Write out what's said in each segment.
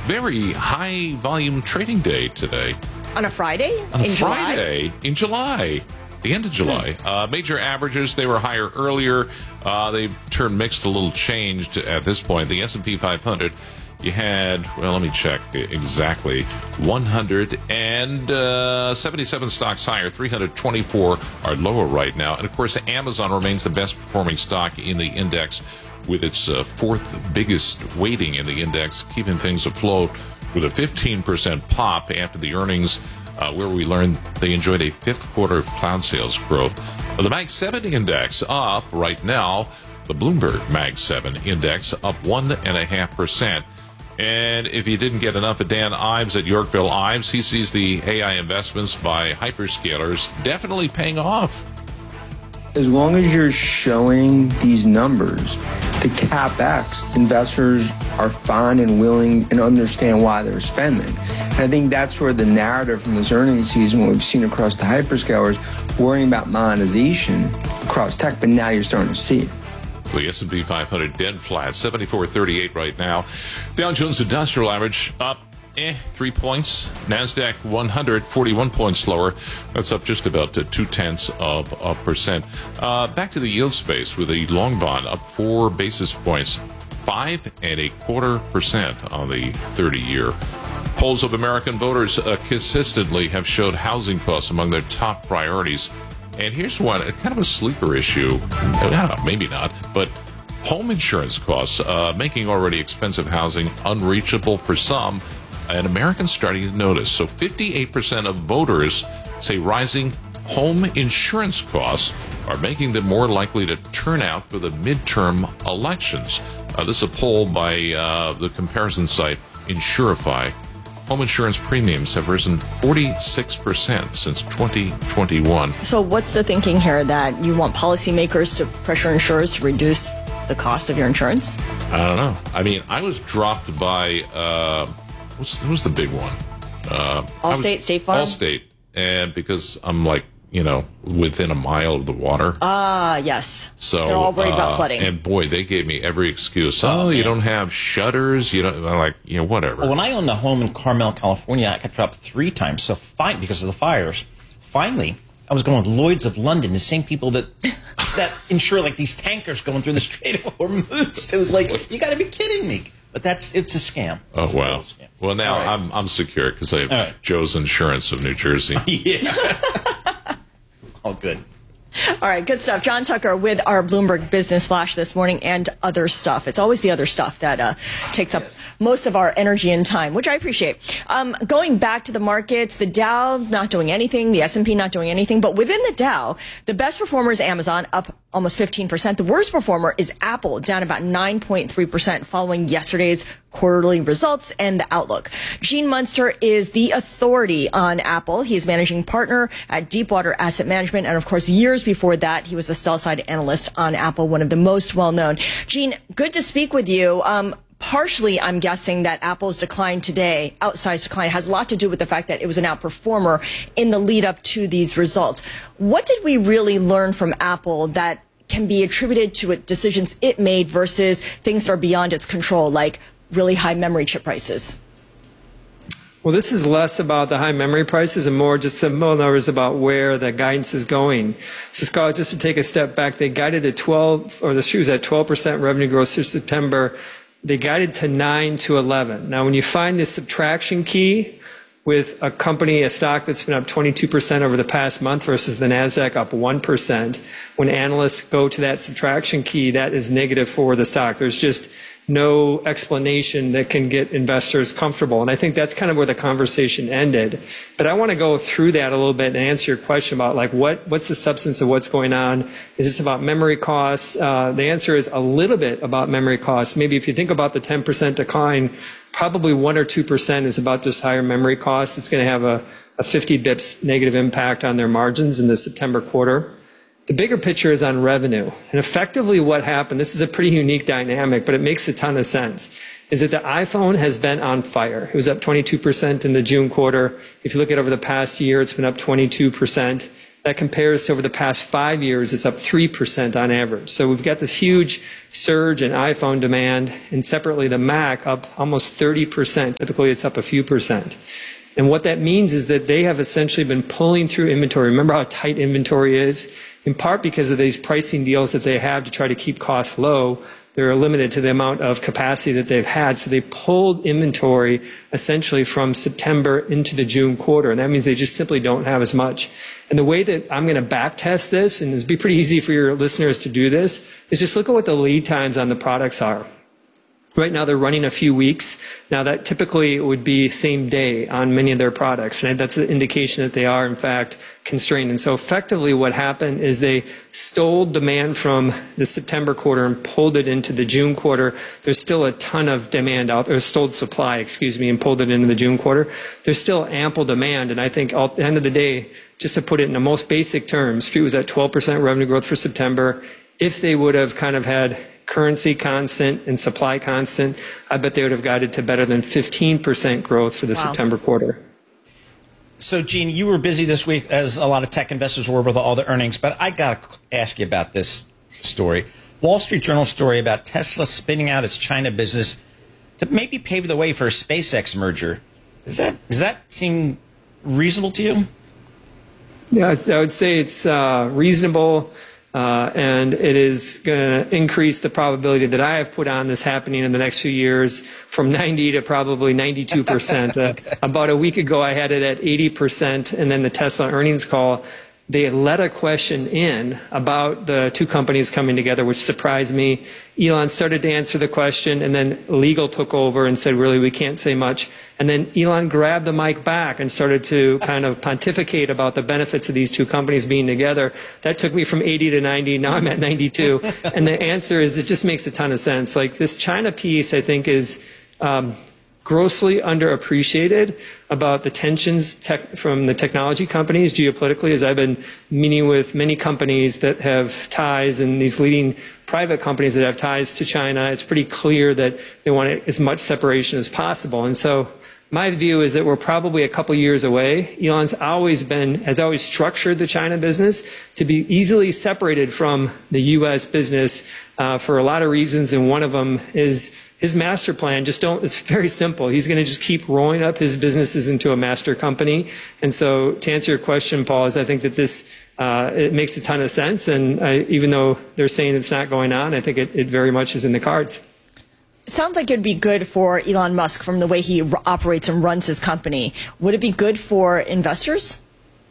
very high volume trading day today. On a Friday? In July. The end of July. Major averages, they were higher earlier. They turned mixed, a little changed at this point. The S&P 500, you had, well, let me check exactly, 177 stocks higher, 324 are lower right now. And, of course, Amazon remains the best performing stock in the index with its fourth biggest weighting in the index, keeping things afloat with a 15% pop after the earnings, where we learned they enjoyed a fifth quarter of cloud sales growth. The Mag 7 index up right now. The Bloomberg Mag 7 index up 1.5%. And if you didn't get enough of Dan Ives at Yorkville Ives, he sees the AI investments by hyperscalers definitely paying off. As long as you're showing these numbers, the CapEx, investors are fine and willing and understand why they're spending. And I think that's where the narrative from this earnings season, what we've seen across the hyperscalers, worrying about monetization across tech, but now you're starting to see it. The S&P 500 dead flat, 74.38 right now. Dow Jones Industrial Average up 3 points. NASDAQ 100, 41 points lower. That's up just about 0.2%. Back to the yield space with the long bond up 4 basis points, 5.25% on the 30-year. Polls of American voters consistently have showed housing costs among their top priorities. And here's one, kind of a sleeper issue. Maybe not, but home insurance costs, making already expensive housing unreachable for some, and Americans starting to notice. So 58% of voters say rising home insurance costs are making them more likely to turn out for the midterm elections. This is a poll by the comparison site Insurify. Home insurance premiums have risen 46% since 2021. So what's the thinking here, that you want policymakers to pressure insurers to reduce the cost of your insurance? I don't know. I mean, I was dropped by, what was the big one? Allstate, State Farm? Allstate. And because I'm like, within a mile of the water. Yes. So they're all worried about flooding. And boy, they gave me every excuse. You don't have shutters. You don't, I'm like, whatever. Well, when I owned a home in Carmel, California, I got dropped 3 times. So because of the fires. Finally, I was going with Lloyd's of London, the same people that insure like these tankers going through the Strait of Hormuz. It was like, you got to be kidding me. But it's a scam. Oh, wow. Well, now right. I'm secure because I have Joe's Insurance of New Jersey. Yeah. All good. All right, good stuff. John Tucker with our Bloomberg Business Flash this morning and other stuff. It's always the other stuff that takes up most of our energy and time, which I appreciate. Going back to the markets, the Dow not doing anything, the S&P not doing anything. But within the Dow, the best performer is Amazon, up almost 15%. The worst performer is Apple, down about 9.3% following yesterday's quarterly results and the outlook. Gene Munster is the authority on Apple. He is managing partner at Deepwater Asset Management. And of course, years before that, he was a sell-side analyst on Apple, one of the most well-known. Gene, good to speak with you. Partially, I'm guessing that Apple's decline today, outsized decline, has a lot to do with the fact that it was an outperformer in the lead up to these results. What did we really learn from Apple that can be attributed to decisions it made versus things that are beyond its control, like really high memory chip prices? Well, this is less about the high memory prices and more just simple numbers about where the guidance is going. So, Scott, just to take a step back, they guided to 12% revenue growth through September. They guided to 9 to 11. Now, when you find this subtraction key with a stock that's been up 22% over the past month versus the NASDAQ up 1%, when analysts go to that subtraction key, that is negative for the stock. There's just no explanation that can get investors comfortable. And I think that's kind of where the conversation ended. But I want to go through that a little bit and answer your question about what's the substance of what's going on. Is this about memory costs? The answer is a little bit about memory costs. Maybe if you think about the 10% decline, probably 1 or 2% is about just higher memory costs. It's going to have a 50 bips negative impact on their margins in the September quarter. The bigger picture is on revenue. And effectively what happened, this is a pretty unique dynamic, but it makes a ton of sense, is that the iPhone has been on fire. It was up 22% in the June quarter. If you look at over the past year, it's been up 22%. That compares to over the past 5 years, it's up 3% on average. So we've got this huge surge in iPhone demand, and separately the Mac up almost 30%. Typically it's up a few percent. And what that means is that they have essentially been pulling through inventory. Remember how tight inventory is? In part because of these pricing deals that they have to try to keep costs low. They're limited to the amount of capacity that they've had. So they pulled inventory essentially from September into the June quarter. And that means they just simply don't have as much. And the way that I'm going to back test this, and it'd be pretty easy for your listeners to do this, is just look at what the lead times on the products are. Right now, they're running a few weeks. Now, that typically would be same day on many of their products. And that's an indication that they are, in fact, constrained. And so effectively what happened is they stole demand from the September quarter and pulled it into the June quarter. There's still a ton of demand out there, stole supply, and pulled it into the June quarter. There's still ample demand. And I think at the end of the day, just to put it in the most basic terms, Street was at 12% revenue growth for September. If they would have kind of had currency constant and supply constant, I bet they would have guided to better than 15% growth for the September quarter. So, Gene, you were busy this week, as a lot of tech investors were, with all the earnings, but I got to ask you about this story. Wall Street Journal story about Tesla spinning out its China business to maybe pave the way for a SpaceX merger. Does that seem reasonable to you? Yeah, I would say it's reasonable. And it is going to increase the probability that I have put on this happening in the next few years from 90 to probably 92%. Okay. About a week ago, I had it at 80%, and then the Tesla earnings call, they let a question in about the two companies coming together, which surprised me. Elon started to answer the question, and then legal took over and said, really, we can't say much. And then Elon grabbed the mic back and started to kind of pontificate about the benefits of these two companies being together. That took me from 80 to 90. Now I'm at 92. And the answer is, it just makes a ton of sense. Like, this China piece, I think, is grossly underappreciated about the tensions from the technology companies geopolitically, as I've been meeting with many companies that have ties, and these leading private companies that have ties to China. It's pretty clear that they want as much separation as possible. And so my view is that we're probably a couple years away. Elon's has always structured the China business to be easily separated from the U.S. business for a lot of reasons, and one of them is his master plan. It's very simple. He's going to just keep rolling up his businesses into a master company. And so to answer your question, Paul, is I think that this, it makes a ton of sense. And even though they're saying it's not going on, I think it very much is in the cards. It sounds like it would be good for Elon Musk from the way he operates and runs his company. Would it be good for investors?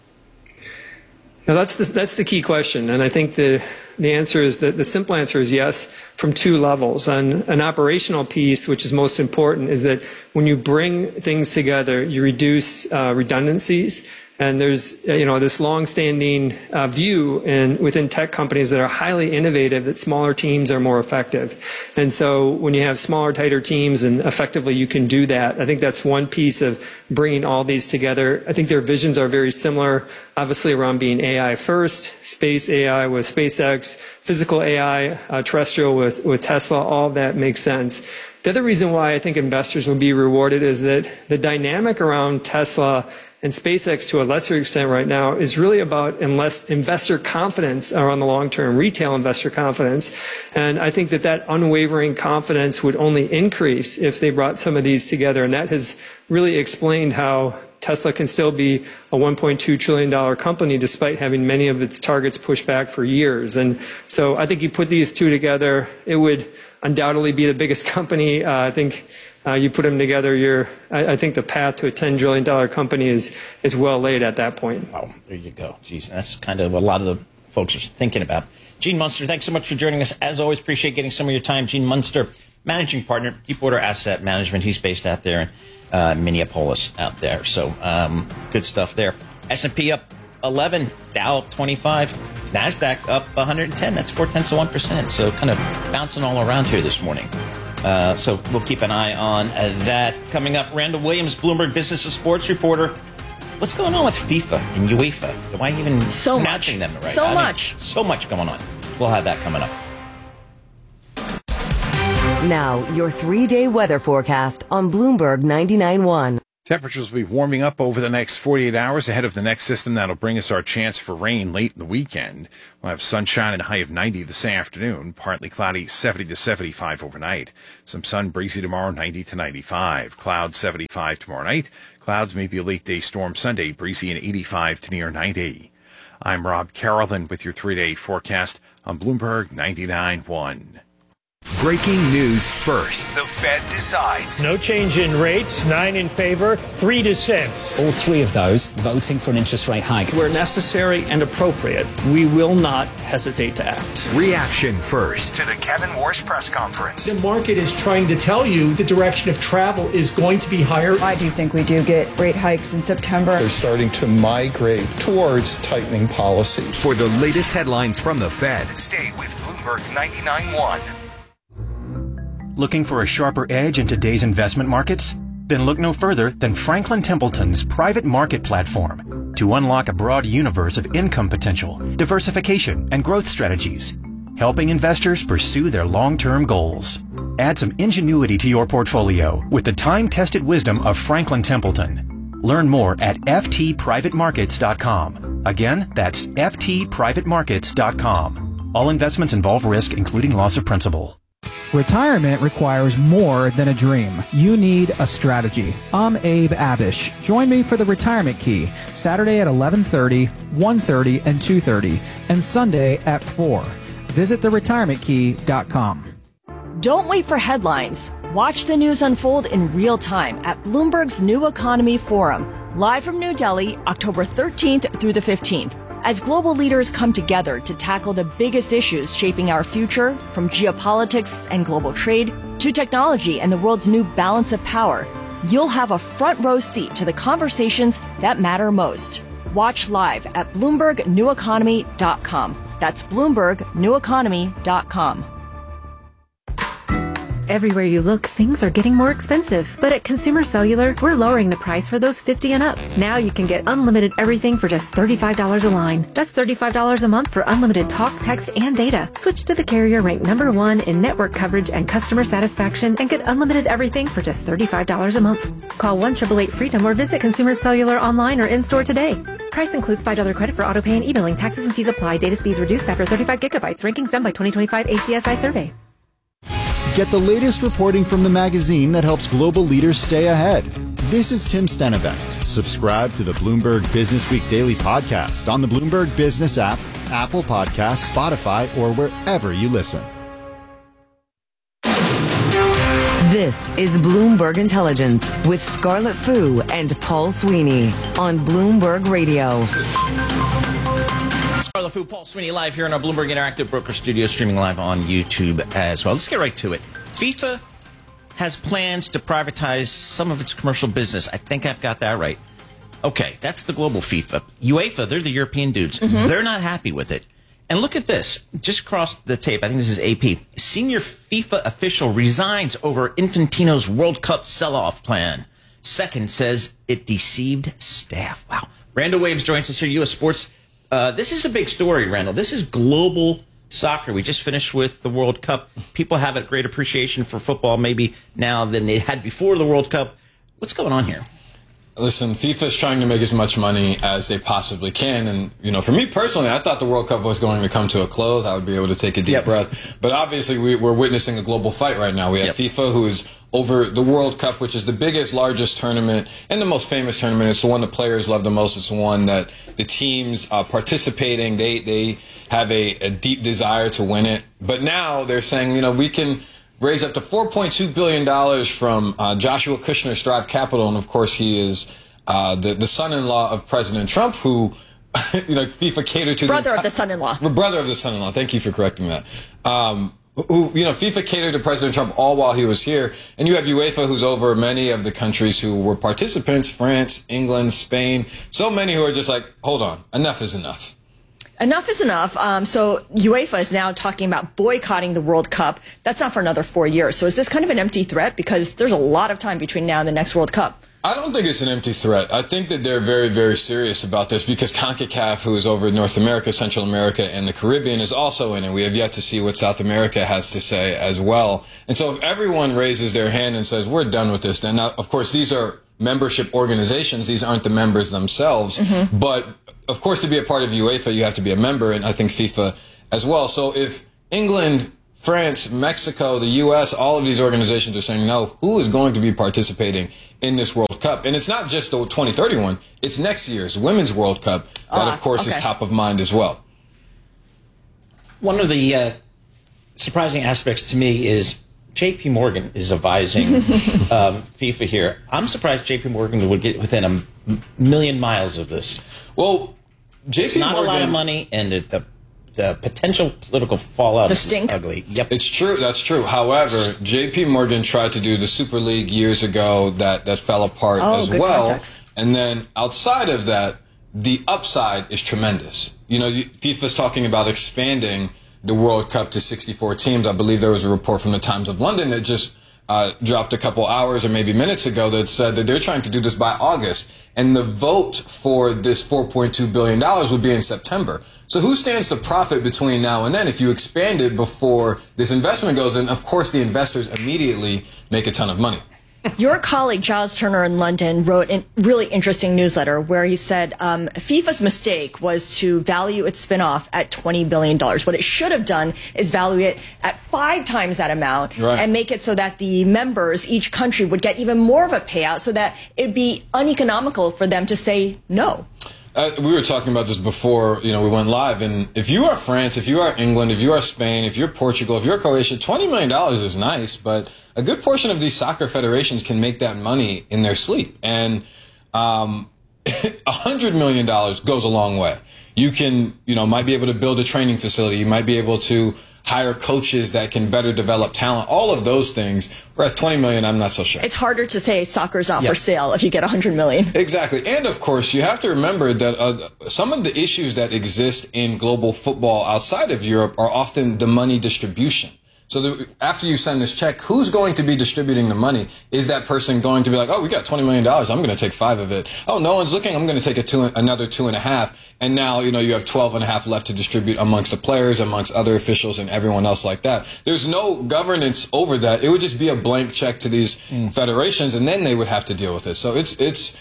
Now, that's the key question. And I think the answer is that the simple answer is yes, from two levels. On an operational piece, which is most important, is that when you bring things together, you reduce redundancies. And there's, this long-standing view within tech companies that are highly innovative that smaller teams are more effective. And so when you have smaller, tighter teams, and effectively you can do that, I think that's one piece of bringing all these together. I think their visions are very similar, obviously around being AI first, space AI with SpaceX, physical AI, terrestrial with Tesla. All of that makes sense. The other reason why I think investors will be rewarded is that the dynamic around Tesla and SpaceX, to a lesser extent right now, is really about investor confidence around the long term, retail investor confidence. And I think that unwavering confidence would only increase if they brought some of these together. And that has really explained how Tesla can still be a $1.2 trillion company despite having many of its targets pushed back for years. And so I think you put these two together, it would undoubtedly be the biggest company. I think you put them together, I think the path to a $10 trillion company is well laid at that point. Oh, there you go. Geez, that's kind of a lot of the folks are thinking about. Gene Munster, thanks so much for joining us. As always, appreciate getting some of your time. Gene Munster, managing partner, Deepwater Asset Management. He's based out there in Minneapolis out there. So good stuff there. S&P up 11, Dow up 25, NASDAQ up 110. That's 0.4%. So kind of bouncing all around here this morning. So we'll keep an eye on that. Coming up, Randall Williams, Bloomberg Business and Sports reporter. What's going on with FIFA and UEFA? Do I even pronouncing them right? So much going on. We'll have that coming up. Now, your 3-day weather forecast on Bloomberg 99.1. Temperatures will be warming up over the next 48 hours ahead of the next system that'll bring us our chance for rain late in the weekend. We'll have sunshine and a high of 90 this afternoon, partly cloudy 70 to 75 overnight. Some sun, breezy tomorrow, 90 to 95. Clouds 75 tomorrow night. Clouds maybe a late day storm Sunday, breezy and 85 to near 90. I'm Rob Carolyn with your 3-day forecast on Bloomberg 99.1. Breaking news first. The Fed decides. No change in rates, 9 in favor, 3 dissents. All three of those voting for an interest rate hike. Where necessary and appropriate, we will not hesitate to act. Reaction first to the Kevin Warsh press conference. The market is trying to tell you the direction of travel is going to be higher. I do think we do get rate hikes in September. They're starting to migrate towards tightening policy. For the latest headlines from the Fed, stay with Bloomberg 99.1. Looking for a sharper edge in today's investment markets? Then look no further than Franklin Templeton's private market platform to unlock a broad universe of income potential, diversification, and growth strategies, helping investors pursue their long-term goals. Add some ingenuity to your portfolio with the time-tested wisdom of Franklin Templeton. Learn more at ftprivatemarkets.com. Again, that's ftprivatemarkets.com. All investments involve risk, including loss of principal. Retirement requires more than a dream. You need a strategy. I'm Abe Abish. Join me for the Retirement Key, Saturday at 11:30, 1:30, and 2:30, and Sunday at 4. Visit theretirementkey.com. Don't wait for headlines. Watch the news unfold in real time at Bloomberg's New Economy Forum, live from New Delhi, October 13th through the 15th. As global leaders come together to tackle the biggest issues shaping our future, from geopolitics and global trade to technology and the world's new balance of power, you'll have a front row seat to the conversations that matter most. Watch live at BloombergNewEconomy.com. That's BloombergNewEconomy.com. Everywhere you look, things are getting more expensive. But at Consumer Cellular, we're lowering the price for those 50 and up. Now you can get unlimited everything for just $35 a line. That's $35 a month for unlimited talk, text, and data. Switch to the carrier ranked #1 in network coverage and customer satisfaction and get unlimited everything for just $35 a month. Call 1-888-FREEDOM or visit Consumer Cellular online or in-store today. Price includes $5 credit for auto pay and e-billing. Taxes and fees apply. Data speeds reduced after 35 gigabytes. Rankings done by 2025 ACSI survey. Get the latest reporting from the magazine that helps global leaders stay ahead. This is Tim Stenevec. Subscribe to the Bloomberg Business Week Daily Podcast on the Bloomberg Business app, Apple Podcasts, Spotify, or wherever you listen. This is Bloomberg Intelligence with Scarlett Fu and Paul Sweeney on Bloomberg Radio. Scarlett Fu, Paul Sweeney, live here in our Bloomberg Interactive Broker Studio, streaming live on YouTube as well. Let's get right to it. FIFA has plans to privatize some of its commercial business. I think I've got that right. Okay, that's the global FIFA. UEFA, they're the European dudes. Mm-hmm. They're not happy with it. And look at this. Just across the tape, I think this is AP. Senior FIFA official resigns over Infantino's World Cup sell-off plan. Second says it deceived staff. Wow. Randall Waves joins us here, U.S. Sports. This is a big story, Randall. This is global soccer. We just finished with the World Cup. People have a great appreciation for football maybe now than they had before the World Cup. What's going on here? Listen, FIFA's trying to make as much money as they possibly can. And, you know, for me personally, I thought the World Cup was going to come to a close. I would be able to take a deep breath. But obviously, we're witnessing a global fight right now. We have FIFA, who is over the World Cup, which is the biggest, largest tournament and the most famous tournament. It's the one the players love the most. It's the one that the teams are participating. They have a deep desire to win it. But now they're saying, you know, we can raise up to $4.2 billion from Joshua Kushner, Strive Capital. And, of course, he is the son-in-law of President Trump, who, you know, FIFA catered to. Brother of the son-in-law. Brother of the son-in-law. Thank you for correcting that. Who, you know, FIFA catered to President Trump all while he was here. And you have UEFA, who's over many of the countries who were participants, France, England, Spain. So many who are just like, hold on, enough is enough. Enough is enough. So UEFA is now talking about boycotting the World Cup. That's not for another 4 years. So is this kind of an empty threat? Because there's a lot of time between now and the next World Cup. I don't think it's an empty threat. I think that they're very, very serious about this because CONCACAF, who is over North America, Central America, and the Caribbean, is also in it. We have yet to see what South America has to say as well. And so if everyone raises their hand and says, we're done with this, then, of course, these are membership organizations. These aren't the members themselves. Mm-hmm. But, of course, to be a part of UEFA, you have to be a member, and I think FIFA as well. So if England, France, Mexico, the U.S., all of these organizations are saying no, who is going to be participating in this World Cup? And it's not just the 2031, it's next year's Women's World Cup that, of course, is top of mind as well. One of the surprising aspects to me is J.P. Morgan is advising FIFA here. I'm surprised J.P. Morgan would get within a million miles of this. Well, J.P. Morgan, not a lot of money, and the potential political fallout is ugly. Yep. It's true. That's true. However, J.P. Morgan tried to do the Super League years ago that fell apart as well. Context. And then outside of that, the upside is tremendous. You know, FIFA's talking about expanding the World Cup to 64 teams. I believe there was a report from the Times of London that just dropped a couple hours or maybe minutes ago that said that they're trying to do this by August. And the vote for this $4.2 billion would be in September. So who stands to profit between now and then if you expand it before this investment goes in? Of course, the investors immediately make a ton of money. Your colleague, Giles Turner in London, wrote a really interesting newsletter where he said FIFA's mistake was to value its spinoff at $20 billion. What it should have done is value it at 5 times that amount and make it so that the members, each country, would get even more of a payout so that it'd be uneconomical for them to say no. We were talking about this before, we went live. And if you are France, if you are England, if you are Spain, if you're Portugal, if you're Croatia, $20 million is nice, but a good portion of these soccer federations can make that money in their sleep. And $100 million goes a long way. You can, might be able to build a training facility. You might be able to hire coaches that can better develop talent, all of those things. Whereas $20 million, I'm not so sure. It's harder to say soccer's not for sale if you get $100 million. Exactly. And of course, you have to remember that some of the issues that exist in global football outside of Europe are often the money distribution. So after you send this check, who's going to be distributing the money? Is that person going to be like, oh, we got $20 million. I'm going to take 5 of it. Oh, no one's looking. I'm going to take another 2.5. And now, you have 12.5 left to distribute amongst the players, amongst other officials and everyone else like that. There's no governance over that. It would just be a blank check to these federations, and then they would have to deal with it. So it's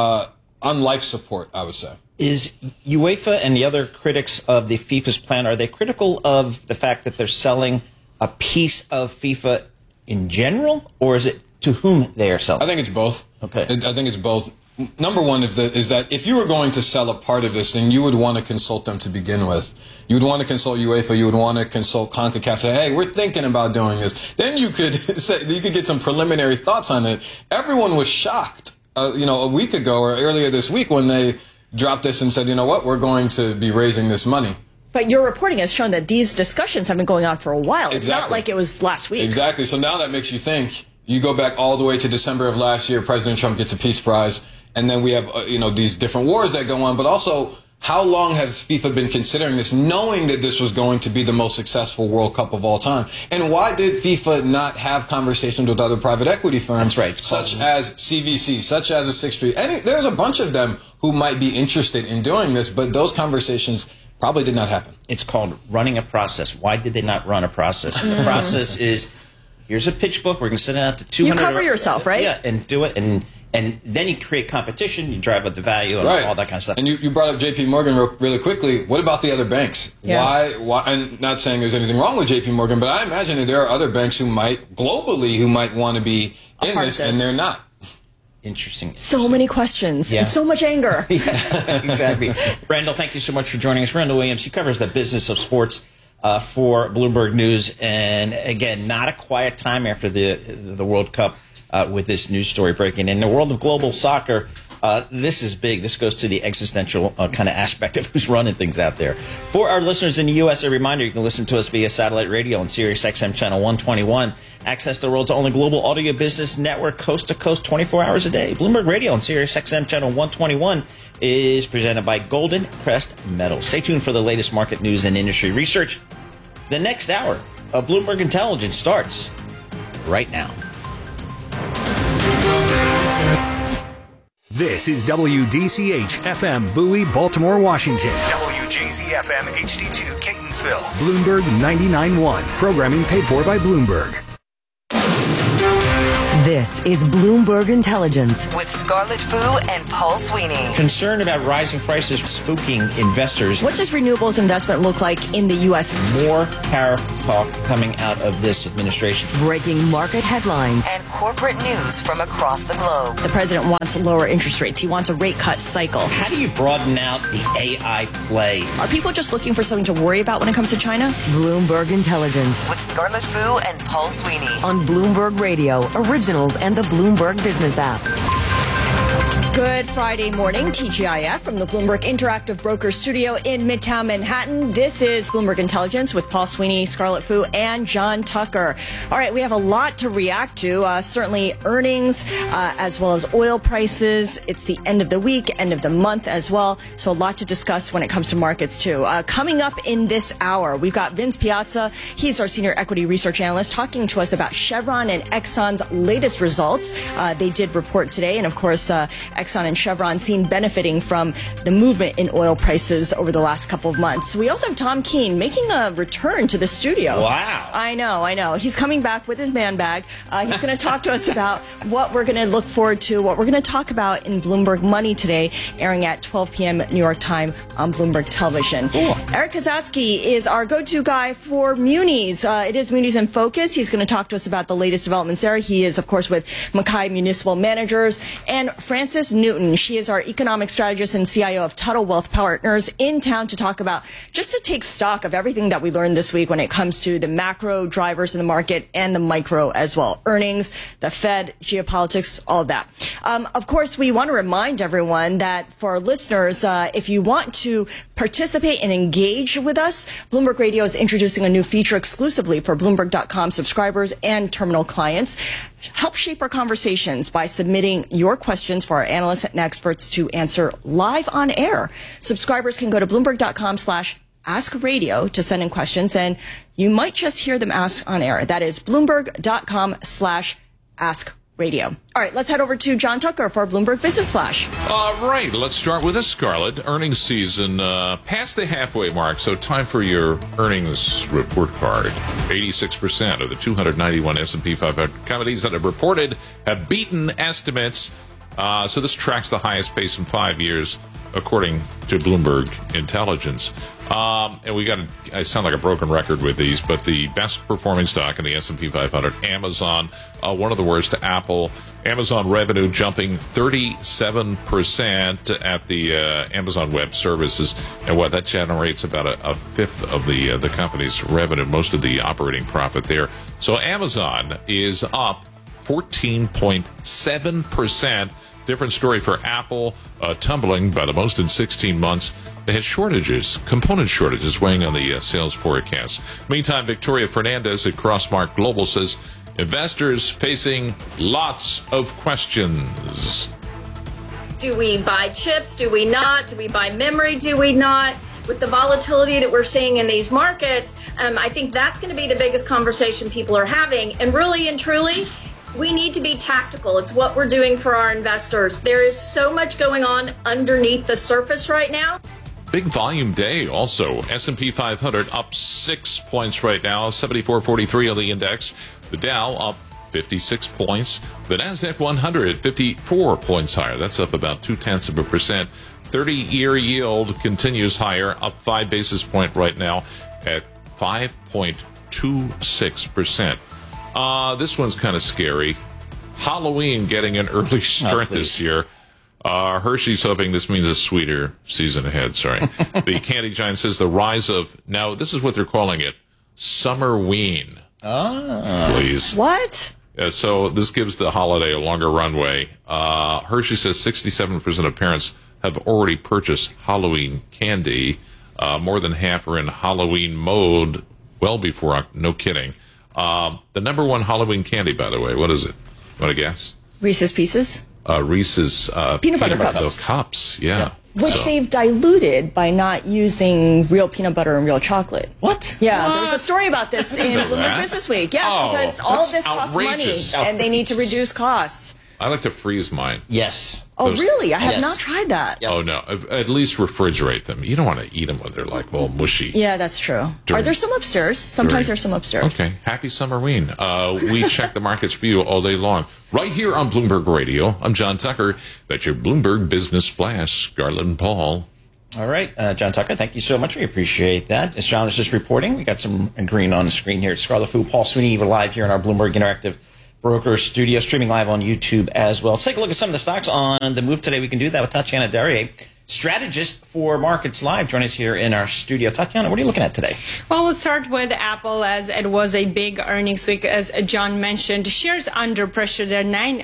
on life support, I would say. Is UEFA and the other critics of the FIFA's plan, are they critical of the fact that they're selling a piece of FIFA in general, or is it to whom they are selling? I think it's both. Okay. I think it's both. Number one is that if you were going to sell a part of this, then you would want to consult them to begin with. You would want to consult UEFA. You would want to consult CONCACAF. Say, hey, we're thinking about doing this. Then you could get some preliminary thoughts on it. Everyone was shocked, a week ago or earlier this week when they dropped this and said, you know what, we're going to be raising this money. But your reporting has shown that these discussions have been going on for a while. It's not like it was last week. Exactly. So now that makes you think. You go back all the way to December of last year, President Trump gets a peace prize, and then we have, these different wars that go on. But also, how long has FIFA been considering this, knowing that this was going to be the most successful World Cup of all time? And why did FIFA not have conversations with other private equity firms, such as CVC, such as the Sixth Street? There's a bunch of them who might be interested in doing this, but those conversations probably did not happen. It's called running a process. Why did they not run a process? The process is, here's a pitch book. We're going to send it out to 200. You cover yourself, right? Yeah, and do it. And then you create competition. You drive up the value and all that kind of stuff. And you brought up J.P. Morgan really quickly. What about the other banks? Yeah. Why? And not saying there's anything wrong with J.P. Morgan, but I imagine that there are other banks who might want to be in this, and they're not. Interesting. So many questions and so much anger. Yeah, exactly. Randall, thank you so much for joining us. Randall Williams, he covers the business of sports for Bloomberg News. And again, not a quiet time after the World Cup with this news story breaking. In the world of global soccer, this is big. This goes to the existential kind of aspect of who's running things out there. For our listeners in the U.S., a reminder, you can listen to us via satellite radio on Sirius XM Channel 121. Access the world's only global audio business network, coast to coast, 24 hours a day. Bloomberg Radio on Sirius XM Channel 121 is presented by Golden Crest Metals. Stay tuned for the latest market news and industry research. The next hour of Bloomberg Intelligence starts right now. This is WDCH FM Bowie, Baltimore, Washington. WJZ FM HD2 Catonsville. Bloomberg 99.1. Programming paid for by Bloomberg. This is Bloomberg Intelligence with Scarlett Fu and Paul Sweeney. Concern about rising prices spooking investors. What does renewables investment look like in the U.S.? More tariff talk coming out of this administration. Breaking market headlines and corporate news from across the globe. The president wants lower interest rates. He wants a rate cut cycle. How do you broaden out the AI play? Are people just looking for something to worry about when it comes to China? Bloomberg Intelligence with Scarlett Fu and Paul Sweeney on Bloomberg Radio, Originals, and the Bloomberg Business app. Good Friday morning, TGIF from the Bloomberg Interactive Brokers Studio in Midtown Manhattan. This is Bloomberg Intelligence with Paul Sweeney, Scarlett Fu, and John Tucker. All right, we have a lot to react to. Certainly earnings, as well as oil prices. It's the end of the week, end of the month as well. So a lot to discuss when it comes to markets, too. Coming up in this hour, we've got Vince Piazza. He's our senior equity research analyst talking to us about Chevron and Exxon's latest results. They did report today, and of course, Exxon and Chevron seen benefiting from the movement in oil prices over the last couple of months. We also have Tom Keene making a return to the studio. Wow. I know. He's coming back with his man bag. He's going to talk to us about what we're going to look forward to, what we're going to talk about in Bloomberg Money today, airing at 12 p.m. New York time on Bloomberg Television. Cool. Eric Kazatsky is our go-to guy for Munis. It is Munis in Focus. He's going to talk to us about the latest developments there. He is, of course, with Mackay Municipal Managers. And Frances Newton. She is our economic strategist and CIO of Tuttle Wealth Partners in town to talk about, just to take stock of everything that we learned this week when it comes to the macro drivers in the market and the micro as well. Earnings, the Fed, geopolitics, all of that. Of course, we want to remind everyone that for our listeners, if you want to participate and engage with us, Bloomberg Radio is introducing a new feature exclusively for Bloomberg.com subscribers and terminal clients. Help shape our conversations by submitting your questions for our analysts and experts to answer live on air. Subscribers can go to Bloomberg.com/AskRadio to send in questions, and you might just hear them asked on air. That is Bloomberg.com/AskRadio. All right, let's head over to John Tucker for Bloomberg Business Flash. All right, let's start with this, Scarlett. Earnings season past the halfway mark, so time for your earnings report card. 86% of the 291 S&P 500 companies that have reported have beaten estimates. So this tracks the highest pace in 5 years, according to Bloomberg Intelligence. And I sound like a broken record with these, but the best performing stock in the S&P 500, Amazon, one of the worst, Apple. Amazon revenue jumping 37% at the Amazon Web Services, and what that generates about a fifth of the company's revenue, most of the operating profit there. So Amazon is up 14.7%. Different story for Apple, tumbling by the most in 16 months. They had shortages, component shortages weighing on the sales forecast. Meantime, Victoria Fernandez at Crossmark Global says investors facing lots of questions. Do we buy chips? Do we not? Do we buy memory? Do we not? With the volatility that we're seeing in these markets, I think that's going to be the biggest conversation people are having. And really and truly, we need to be tactical. It's what we're doing for our investors. There is so much going on underneath the surface right now. Big volume day also. S&P 500 up 6 points right now, 74.43 on the index. The Dow up 56 points. The NASDAQ 100 54 points higher. That's up about 0.2%. 30-year yield continues higher, up 5 basis points right now at 5.26%. This one's kind of scary. Halloween getting an early start this year. Hershey's hoping this means a sweeter season ahead. Sorry. The candy giant says the rise of, now this is what they're calling it, Summerween. Please. What? So this gives the holiday a longer runway. Hershey says 67% of parents have already purchased Halloween candy. More than half are in Halloween mode well before, no kidding. The number one Halloween candy, by the way, what is it? Want to guess? Reese's Pieces? Reese's peanut butter cups. Cups, yeah. Which they've diluted by not using real peanut butter and real chocolate. What? Yeah, there was a story about this in Bloomberg Business Week. Yes, because all of this costs money, and they need to reduce costs. I like to freeze mine. Yes. Oh, really? I have not tried that. Oh, no. At least refrigerate them. You don't want to eat them when they're like all mushy. Yeah, that's true. Are there some upstairs? Sometimes there's some upstairs. Okay. Happy Summerween. We check the markets for you all day long. Right here on Bloomberg Radio. I'm John Tucker. That's your Bloomberg Business Flash. Scarlett and Paul. All right, John Tucker, thank you so much. We appreciate that. As John was just reporting, we got some green on the screen here. It's Scarlett Fu, Paul Sweeney. We're live here in our Bloomberg Interactive Broker Studio, streaming live on YouTube as well. Let's take a look at some of the stocks on the move today. We can do that with Tatiana Darrier, strategist for Markets Live. Join us here in our studio. Tatiana, what are you looking at today? Well, we'll start with Apple, as it was a big earnings week, as John mentioned. Shares under pressure. They're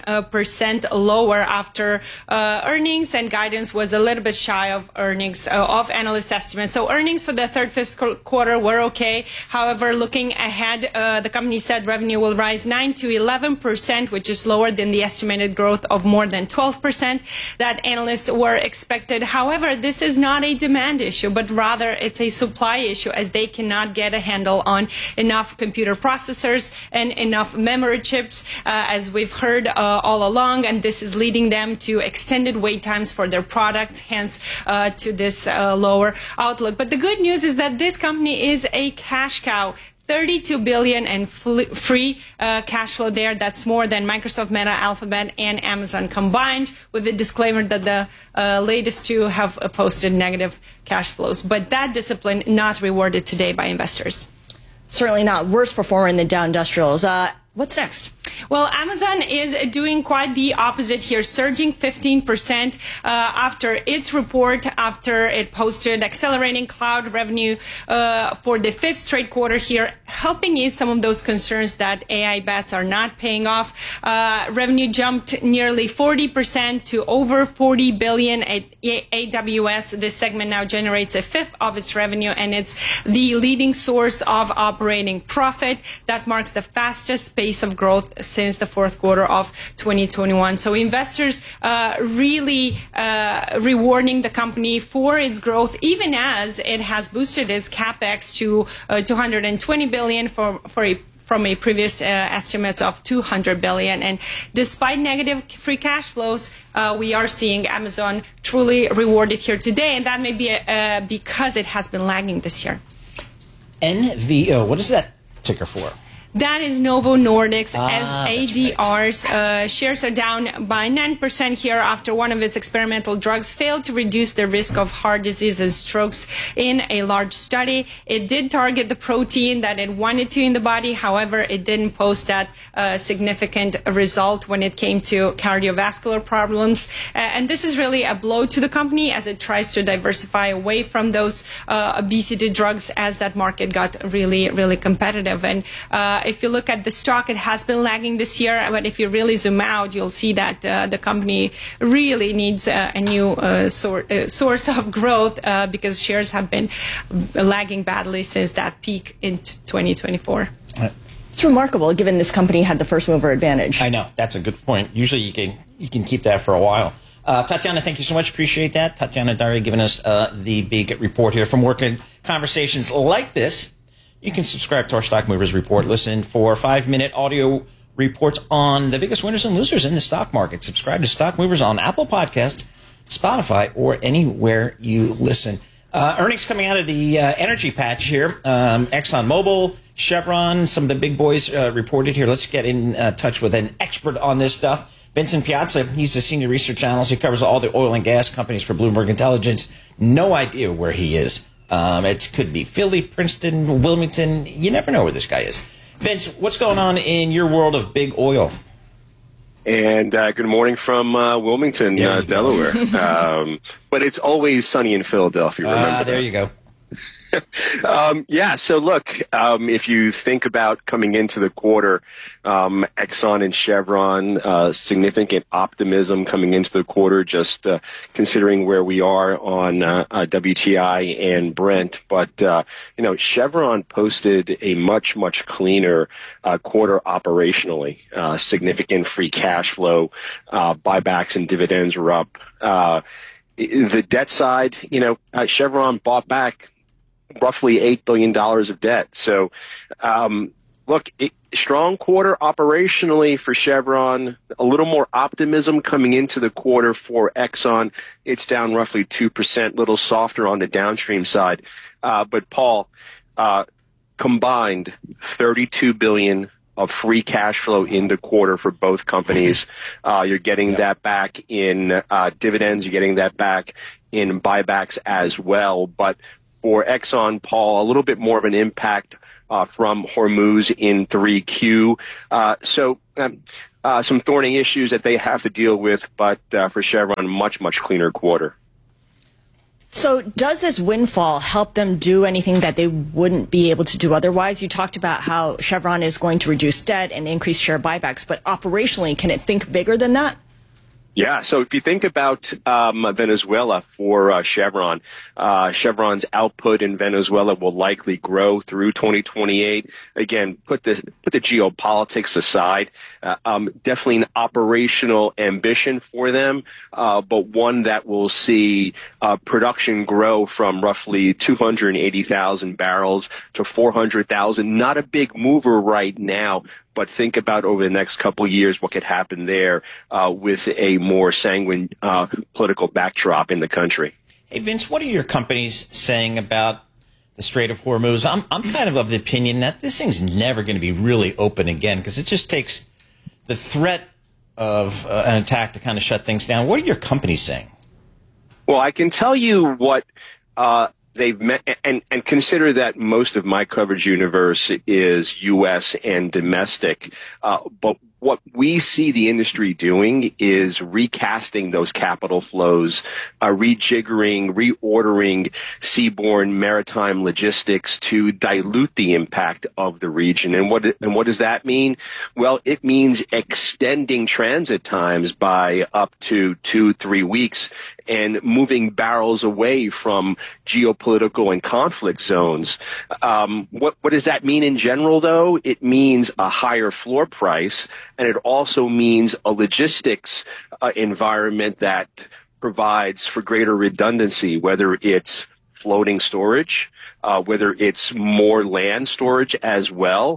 9% lower after earnings, and guidance was a little bit shy of earnings of analyst estimates. So earnings for the third fiscal quarter were okay. However, looking ahead, the company said revenue will rise 9 to 11%, which is lower than the estimated growth of more than 12% that analysts were expected. However, this is not a demand issue, but rather it's a supply issue, as they cannot get a handle on enough computer processors and enough memory chips, as we've heard all along, and this is leading them to extended wait times for their products, hence to this lower outlook. But the good news is that this company is a cash cow. $32 billion in free cash flow there. That's more than Microsoft, Meta, Alphabet, and Amazon combined, with the disclaimer that the latest two have posted negative cash flows. But that discipline not rewarded today by investors. Certainly not. Worst performer in the Dow Industrials. What's next? Well, Amazon is doing quite the opposite here, surging 15% after its report, after it posted accelerating cloud revenue for the fifth straight quarter here, helping ease some of those concerns that AI bets are not paying off. Revenue jumped nearly 40% to over $40 billion at AWS. This segment now generates a fifth of its revenue, and it's the leading source of operating profit. That marks the fastest pace of growth since the fourth quarter of 2021. So investors really rewarding the company for its growth, even as it has boosted its capex to $220 billion from a previous estimate of $200 billion. And despite negative free cash flows, we are seeing Amazon truly rewarded here today, and that may be because it has been lagging this year. NVO, what is that ticker for? That is Novo Nordisk, as ADR's right. Shares are down by 9% here after one of its experimental drugs failed to reduce the risk of heart disease and strokes in a large study. It did target the protein that it wanted to in the body. However, it didn't post that significant result when it came to cardiovascular problems. And this is really a blow to the company as it tries to diversify away from those obesity drugs, as that market got really, really competitive. And if you look at the stock, it has been lagging this year, but if you really zoom out, you'll see that the company really needs a new source of growth because shares have been lagging badly since that peak in 2024. It's remarkable, given this company had the first mover advantage. I know. That's a good point. Usually you can keep that for a while. Tatiana, thank you so much. Appreciate that. Tatiana Darrier giving us the big report here from Working Conversations like this. You can subscribe to our Stock Movers Report. Listen for 5-minute audio reports on the biggest winners and losers in the stock market. Subscribe to Stock Movers on Apple Podcasts, Spotify, or anywhere you listen. Earnings coming out of the energy patch here. ExxonMobil, Chevron, some of the big boys reported here. Let's get in touch with an expert on this stuff. Vincent Piazza, he's the senior research analyst. He covers all the oil and gas companies for Bloomberg Intelligence. No idea where he is. It could be Philly, Princeton, Wilmington. You never know where this guy is. Vince, what's going on in your world of big oil? And good morning from Wilmington, Delaware. But it's always sunny in Philadelphia, remember there that. You go. So look, if you think about coming into the quarter, Exxon and Chevron, significant optimism coming into the quarter, just considering where we are on WTI and Brent. But, Chevron posted a much, much cleaner quarter operationally, significant free cash flow, buybacks and dividends were up. The debt side, Chevron bought back roughly $8 billion of debt. So, strong quarter operationally for Chevron, a little more optimism coming into the quarter for Exxon. It's down roughly 2%, little softer on the downstream side. But Paul, combined $32 billion of free cash flow in the quarter for both companies. You're getting that back in dividends. You're getting that back in buybacks as well. But for Exxon, Paul, a little bit more of an impact from Hormuz in 3Q. Some thorny issues that they have to deal with, but for Chevron, much, much cleaner quarter. So does this windfall help them do anything that they wouldn't be able to do otherwise? You talked about how Chevron is going to reduce debt and increase share buybacks, but operationally, can it think bigger than that? Yeah, so if you think about Venezuela for Chevron, Chevron's output in Venezuela will likely grow through 2028. Again, put the geopolitics aside. Definitely an operational ambition for them, but one that will see production grow from roughly 280,000 barrels to 400,000. Not a big mover right now, but think about over the next couple of years what could happen there with a more sanguine political backdrop in the country. Hey, Vince, what are your companies saying about the Strait of Hormuz? I'm kind of the opinion that this thing's never going to be really open again because it just takes the threat of an attack to kind of shut things down. What are your companies saying? Well, I can tell you what they've met, and consider that most of my coverage universe is U.S. and domestic. But what we see the industry doing is recasting those capital flows, rejiggering, reordering seaborne maritime logistics to dilute the impact of the region. And what does that mean? Well, it means extending transit times by up to 2-3 weeks and moving barrels away from geopolitical and conflict zones. What does that mean in general, though? It means a higher floor price, and it also means a logistics environment that provides for greater redundancy, whether it's floating storage, whether it's more land storage as well.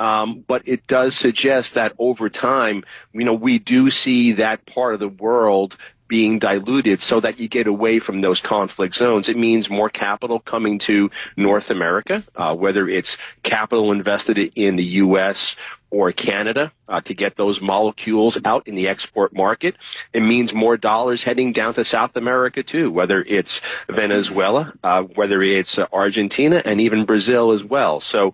But it does suggest that over time, we do see that part of the world being diluted so that you get away from those conflict zones. It means more capital coming to North America, whether it's capital invested in the U.S. or Canada to get those molecules out in the export market. It means more dollars heading down to South America too, whether it's Venezuela, whether it's Argentina, and even Brazil as well. So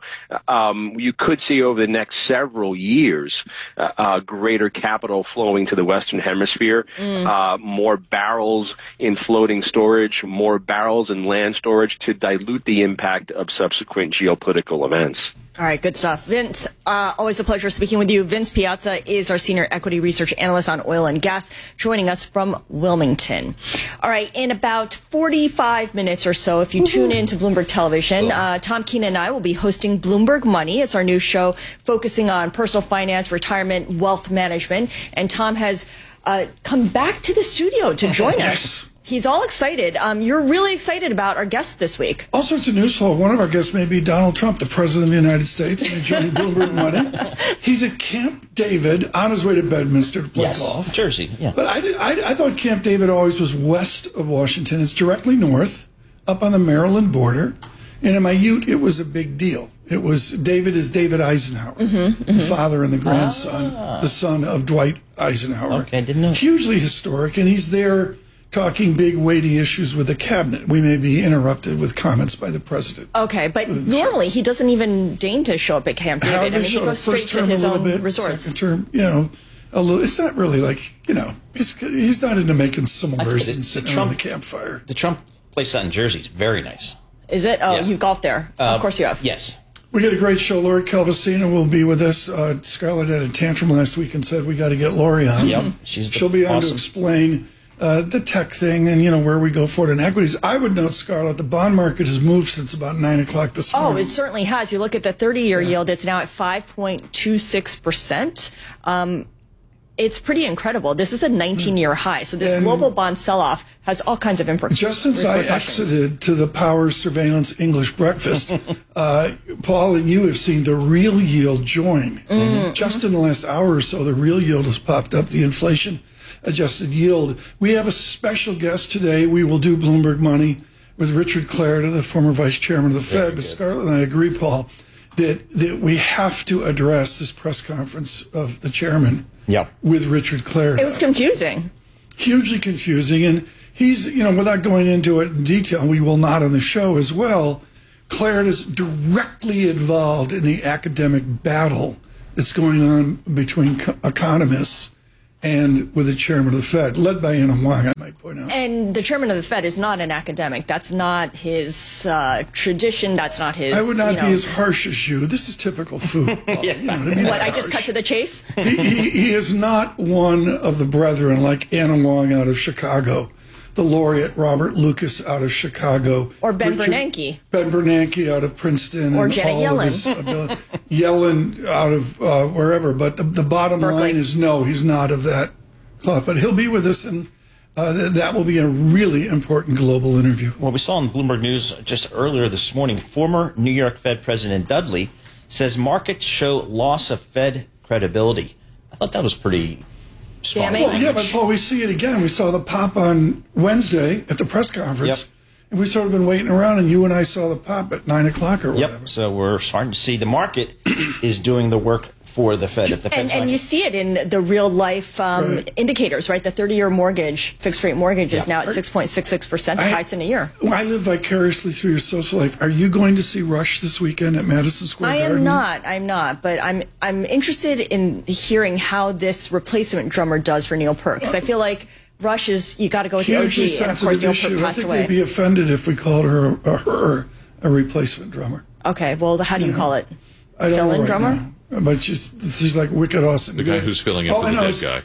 you could see over the next several years greater capital flowing to the Western Hemisphere, more barrels in floating storage, more barrels in land storage to dilute the impact of subsequent geopolitical events. All right, good stuff. Vince, always a pleasure speaking with you. Vince Piazza is our senior equity research analyst on oil and gas, joining us from Wilmington. All right, in about 45 minutes or so, if you tune in to Bloomberg Television, Tom Keene and I will be hosting Bloomberg Money. It's our new show focusing on personal finance, retirement, wealth management. And Tom has come back to the studio to join us. He's all excited. You're really excited about our guest this week. All sorts of news flow. One of our guests may be Donald Trump, the President of the United States, and he's joining Bloomberg Money. He's at Camp David on his way to Bedminster to play golf. Jersey, yeah. But I thought Camp David always was west of Washington. It's directly north, up on the Maryland border. And in my youth, it was a big deal. David is David Eisenhower, the father and the grandson, the son of Dwight Eisenhower. Okay, I didn't know. Hugely historic, and he's there talking big, weighty issues with the cabinet. We may be interrupted with comments by the president. Okay, but normally he doesn't even deign to show up at Camp David. I mean, he goes straight to his own resorts. Second term, a little. It's not really like, he's not into making s'mores and sitting around the campfire. The Trump place out in Jersey is very nice. Is it? Oh, you've golfed there. Of course you have. Yes. We got a great show. Lori Calvasina will be with us. Scarlett had a tantrum last week and said we got to get Lori on. Yep, she'll be on to explain the tech thing and, where we go forward in equities. I would note, Scarlett, the bond market has moved since about 9 o'clock this morning. Oh, it certainly has. You look at the 30-year yield, it's now at 5.26%. It's pretty incredible. This is a 19-year high. So this global bond sell-off has all kinds of implications. Just since I exited to the Power Surveillance English breakfast, Paul and you have seen the real yield join. Just in the last hour or so, the real yield has popped up, the inflation-adjusted yield. We have a special guest today. We will do Bloomberg Money with Richard Clarida, the former vice chairman of the Fed. But Scarlett and I agree, Paul, that we have to address this press conference of the chairman with Richard Clarida. It was confusing. Hugely confusing. And he's, without going into it in detail, we will not on the show as well, Clarida's directly involved in the academic battle that's going on between economists and with the chairman of the Fed, led by Anna Wong, I might point out. And the chairman of the Fed is not an academic. That's not his tradition. That's not his. I would not be as harsh as you. This is typical food. What, I just cut to the chase? He is not one of the brethren like Anna Wong out of Chicago, the laureate Robert Lucas out of Chicago. Or Ben Bernanke. Ben Bernanke out of Princeton. Or Janet Yellen. Yellen out of wherever. But the bottom line is no, he's not of that club. But he'll be with us, and that will be a really important global interview. Well, we saw in Bloomberg News just earlier this morning, former New York Fed President Dudley says markets show loss of Fed credibility. I thought that was pretty strong. Well, yeah, but Paul, we see it again. We saw the pop on Wednesday at the press conference. And we've sort of been waiting around, and you and I saw the pop at 9 o'clock or whatever. So we're starting to see the market is doing the work for the Fed. If the Fed's and you see it in the real life indicators, right? The 30-year mortgage, fixed rate mortgage is now at 6.66%, the highest in a year. Well, I live vicariously through your social life. Are you going to see Rush this weekend at Madison Square Garden? I'm not. But I'm interested in hearing how this replacement drummer does for Neil Peart, because I feel like Rush is, you got to go with the OG, and of course Neil Peart passed away. I think they'd be offended if we called her a replacement drummer. Okay, well, how do you call it? I don't know right drummer? Now. But she's like wicked awesome. The guy who's filling in for the dead guy.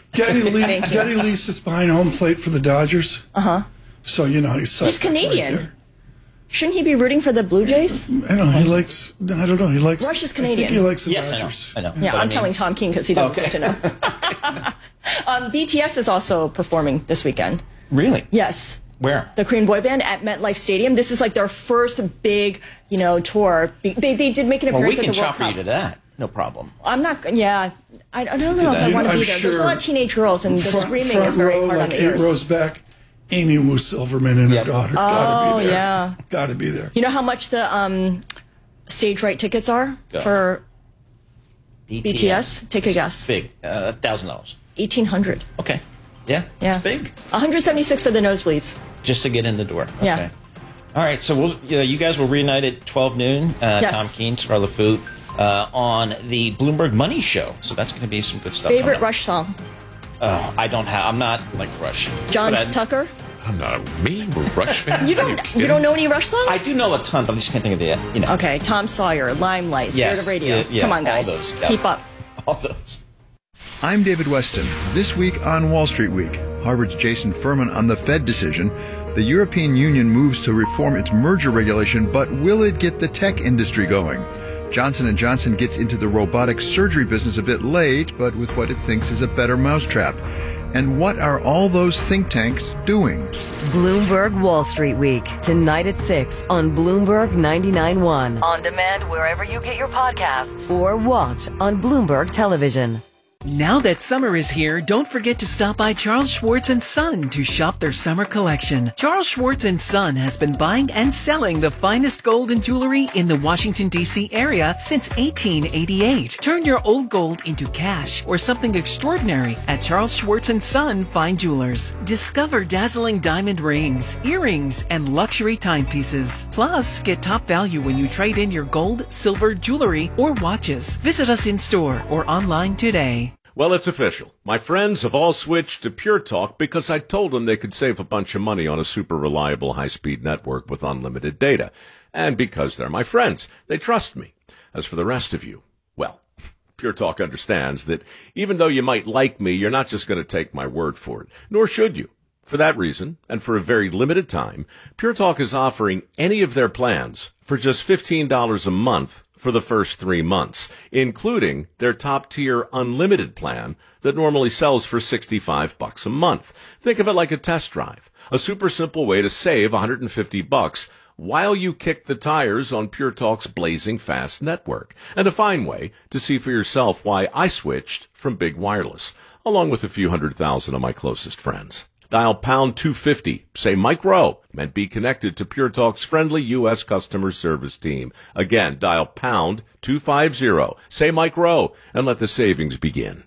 Geddy Lee sits behind home plate for the Dodgers. So, he's Canadian. Right. Shouldn't he be rooting for the Blue Jays? I know, he likes, Rush is Canadian. I think he likes the Dodgers. I know. Yeah, I'm telling Tom Keene because he doesn't seem to know. BTS is also performing this weekend. Really? Yes. Where? The Korean boy band at MetLife Stadium. This is like their first big, tour. They did make an appearance at the World Cup. Well, we can chopper you to that. No problem. I'm not. Yeah, I don't know if I want to be there. Sure. There's a lot of teenage girls, and the screaming is very hard on the ears. 8 rows back, Amy Wu Silverman and her daughter. Gotta be there. Yeah. Gotta be there. You know how much the stage right tickets are for BTS? Take a guess. Big. $1,000. $1,800. Okay. Yeah. It's big. $176 for the nosebleeds. Just to get in the door. Okay. Yeah. All right. So you guys will reunite at 12 noon. Yes. Tom Keene, Scarlet Fu. On the Bloomberg Money Show. So that's going to be some good stuff. Favorite Rush song? I'm not like Rush. John Tucker? I'm not a Rush fan. You don't know any Rush songs? I do know a ton, but I just can't think of the, Okay, Tom Sawyer, Limelight, Spirit of Radio. Come on, guys. All those. Keep up. All those. I'm David Weston. This week on Wall Street Week, Harvard's Jason Furman on the Fed decision. The European Union moves to reform its merger regulation, but will it get the tech industry going? Johnson & Johnson gets into the robotic surgery business a bit late, but with what it thinks is a better mousetrap. And what are all those think tanks doing? Bloomberg Wall Street Week, tonight at 6 on Bloomberg 99.1. On demand wherever you get your podcasts or watch on Bloomberg Television. Now that summer is here, don't forget to stop by Charles Schwartz & Son to shop their summer collection. Charles Schwartz & Son has been buying and selling the finest gold and jewelry in the Washington, D.C. area since 1888. Turn your old gold into cash or something extraordinary at Charles Schwartz & Son Fine Jewelers. Discover dazzling diamond rings, earrings, and luxury timepieces. Plus, get top value when you trade in your gold, silver, jewelry, or watches. Visit us in store or online today. Well, it's official. My friends have all switched to Pure Talk because I told them they could save a bunch of money on a super reliable high-speed network with unlimited data. And because they're my friends, they trust me. As for the rest of you, well, Pure Talk understands that even though you might like me, you're not just going to take my word for it, nor should you. For that reason, and for a very limited time, Pure Talk is offering any of their plans for just $15 a month for the first 3 months, including their top-tier unlimited plan that normally sells for $65 a month. Think of it like a test drive, a super simple way to save $150 while you kick the tires on Pure Talk's blazing fast network, and a fine way to see for yourself why I switched from big wireless, along with a few 100,000 of my closest friends. Dial pound 250. Say Mike Rowe and be connected to Pure Talk's friendly U.S. customer service team. Again, dial pound 250. Say Mike Rowe and let the savings begin.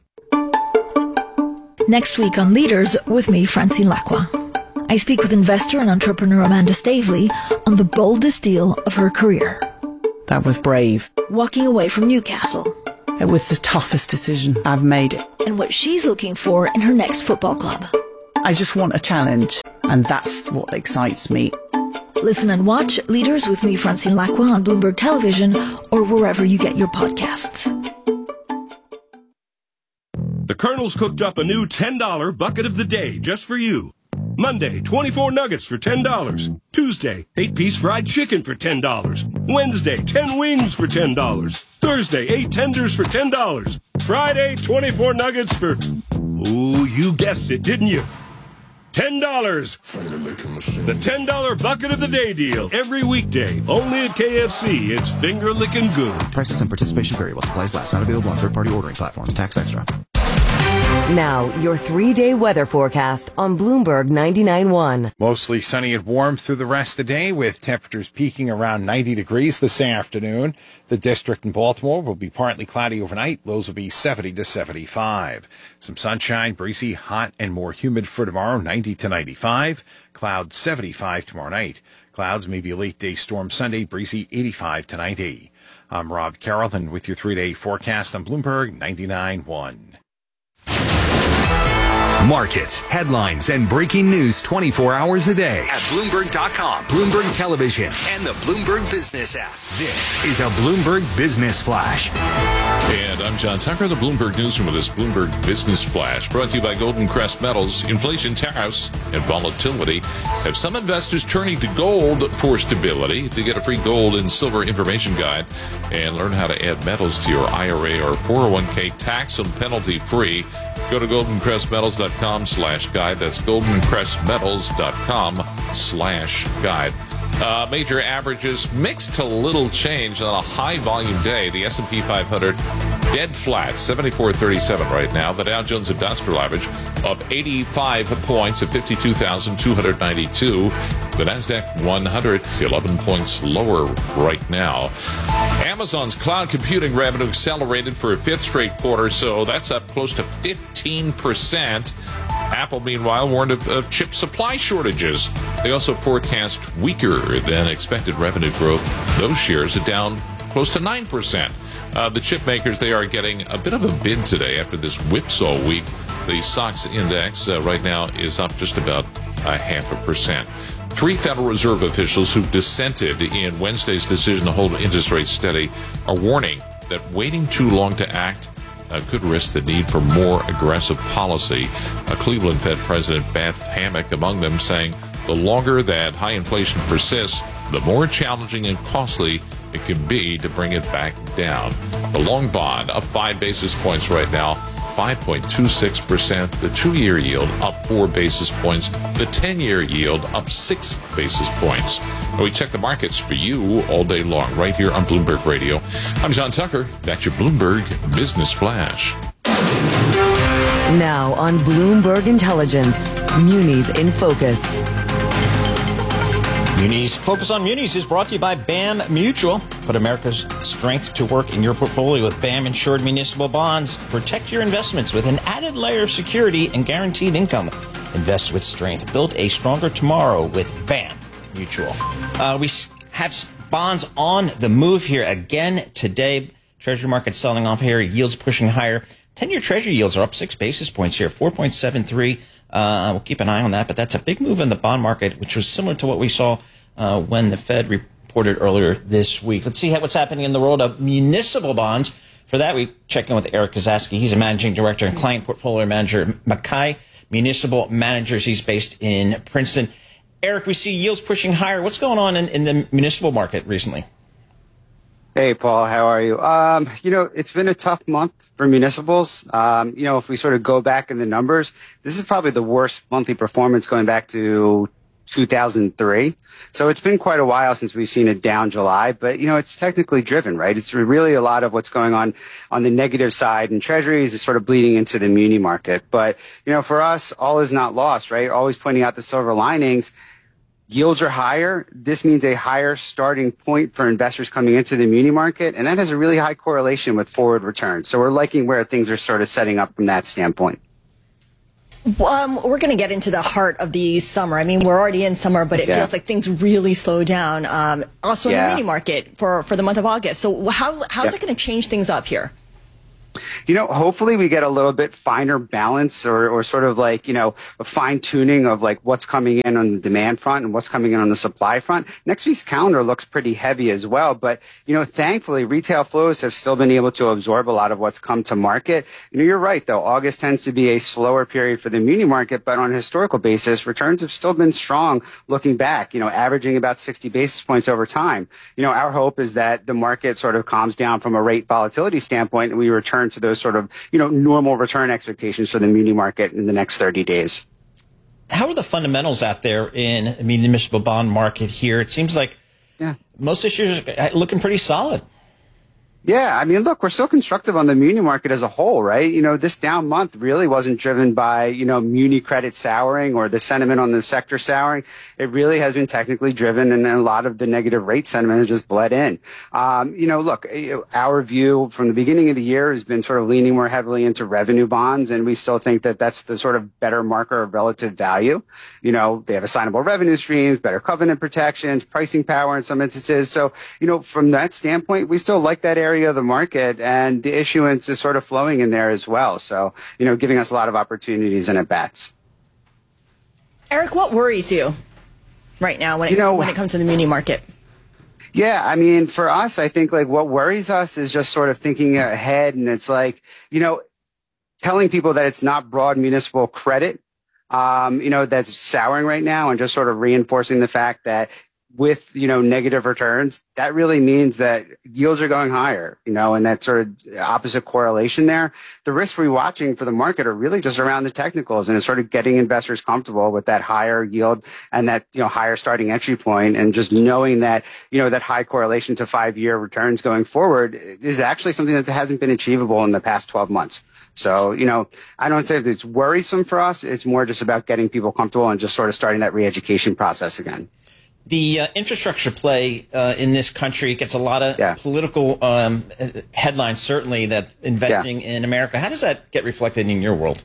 Next week on Leaders with me, Francine Lacqua. I speak with investor and entrepreneur Amanda Stavely on the boldest deal of her career. That was brave. Walking away from Newcastle. It was the toughest decision I've made. And what she's looking for in her next football club. I just want a challenge, and that's what excites me. Listen and watch Leaders with me, Francine Lacqua, on Bloomberg Television or wherever you get your podcasts. The Colonel's cooked up a new $10 bucket of the day just for you. Monday, 24 nuggets for $10. Tuesday, 8-piece fried chicken for $10. Wednesday, 10 wings for $10. Thursday, 8 tenders for $10. Friday, 24 nuggets for... Oh, you guessed it, didn't you? $10. The $10 bucket of the day deal. Every weekday. Only at KFC. It's finger-licking good. Prices and participation vary while supplies last. Not available on third-party ordering platforms. Tax extra. Now, your 3-day weather forecast on Bloomberg 99.1. Mostly sunny and warm through the rest of the day, with temperatures peaking around 90 degrees this afternoon. The district in Baltimore will be partly cloudy overnight. Lows will be 70 to 75. Some sunshine, breezy, hot, and more humid for tomorrow, 90 to 95. Clouds 75 tomorrow night. Clouds, maybe a late-day storm Sunday, breezy 85 to 90. I'm Rob Carrollton with your 3-day forecast on Bloomberg 99.1. Markets, headlines, and breaking news 24 hours a day at Bloomberg.com, Bloomberg Television, and the Bloomberg Business app. This is a Bloomberg Business Flash. And I'm John Tucker, the Bloomberg Newsroom with this Bloomberg Business Flash, brought to you by Golden Crest Metals. Inflation, tariffs, and volatility have some investors turning to gold for stability. To get a free gold and silver information guide and learn how to add metals to your IRA or 401k tax and penalty free, go to goldencrestmetals.com/guide. That's goldencrestmetals.com/guide. Major averages mixed to little change on a high volume day. The S&P 500 dead flat, 74.37 right now. The Dow Jones Industrial Average up 85 points at 52,292. The NASDAQ 100, 11 points lower right now. Amazon's cloud computing revenue accelerated for a 5th straight quarter, so that's up close to 15%. Apple, meanwhile, warned of chip supply shortages. They also forecast weaker than expected revenue growth. Those shares are down close to 9%. The chip makers, they are getting a bit of a bid today after this whipsaw week. The SOX index right now is up just about 0.5%. 3 Federal Reserve officials who've dissented in Wednesday's decision to hold interest rates steady are warning that waiting too long to act could risk the need for more aggressive policy. Cleveland Fed President Beth Hammack among them, saying the longer that high inflation persists, the more challenging and costly it can be to bring it back down. The long bond up 5 basis points right now, 5.26%. The 2-year yield up 4 basis points. The 10-year yield up 6 basis points. And we check the markets for you all day long right here on Bloomberg Radio. I'm John Tucker. That's your Bloomberg Business Flash. Now on Bloomberg Intelligence, Munis in Focus. Munis. Focus on Munis is brought to you by BAM Mutual. Put America's strength to work in your portfolio with BAM insured municipal bonds. Protect your investments with an added layer of security and guaranteed income. Invest with strength. Build a stronger tomorrow with BAM Mutual. We have bonds on the move here again today. Treasury market selling off here. Yields pushing higher. 10-year Treasury yields are up 6 basis points here, 4.73. We'll keep an eye on that, but that's a big move in the bond market, which was similar to what we saw when the Fed reported earlier this week. Let's see what's happening in the world of municipal bonds. For that, we check in with Eric Kazatsky. He's a managing director and client portfolio manager at Mackay Municipal Managers. He's based in Princeton. Eric, we see yields pushing higher. What's going on in the municipal market recently? Hey, Paul, how are you? It's been a tough month for municipals. If we sort of go back in the numbers, this is probably the worst monthly performance going back to 2003. So it's been quite a while since we've seen a down July, but it's technically driven, right? It's really a lot of what's going on the negative side, and treasuries is sort of bleeding into the muni market. But, for us, all is not lost, right? Always pointing out the silver linings. Yields are higher. This means a higher starting point for investors coming into the muni market, and that has a really high correlation with forward returns. So we're liking where things are sort of setting up from that standpoint. We're going to get into the heart of the summer. I mean, we're already in summer, but it feels like things really slow down. Also in the mini market for the month of August. So how's it going to change things up here? Hopefully we get a little bit finer balance or sort of like, a fine tuning of like what's coming in on the demand front and what's coming in on the supply front. Next week's calendar looks pretty heavy as well. But, thankfully retail flows have still been able to absorb a lot of what's come to market. You're right, though. August tends to be a slower period for the muni market, but on a historical basis, returns have still been strong looking back, averaging about 60 basis points over time. Our hope is that the market sort of calms down from a rate volatility standpoint and we return to those sort of, normal return expectations for the muni market in the next 30 days. How are the fundamentals out there in the municipal bond market here? It seems like most issues are looking pretty solid. Yeah, I mean, look, we're still constructive on the muni market as a whole, right? This down month really wasn't driven by, muni credit souring or the sentiment on the sector souring. It really has been technically driven, and a lot of the negative rate sentiment has just bled in. Look, our view from the beginning of the year has been sort of leaning more heavily into revenue bonds, and we still think that that's the sort of better marker of relative value. They have assignable revenue streams, better covenant protections, pricing power in some instances. So, from that standpoint, we still like that area of the market, and the issuance is sort of flowing in there as well. So, giving us a lot of opportunities and at bats. Eric, what worries you right now when it comes to the muni market? Yeah, I mean, for us, I think like what worries us is just sort of thinking ahead, and it's like, telling people that it's not broad municipal credit, that's souring right now, and just sort of reinforcing the fact that with, negative returns, that really means that yields are going higher, and that sort of opposite correlation there. The risks we're watching for the market are really just around the technicals, and it's sort of getting investors comfortable with that higher yield and that, higher starting entry point, and just knowing that, that high correlation to 5-year returns going forward is actually something that hasn't been achievable in the past 12 months. So, I don't say that it's worrisome for us. It's more just about getting people comfortable and just sort of starting that re-education process again. The infrastructure play in this country gets a lot of political headlines, certainly, that investing in America. How does that get reflected in your world?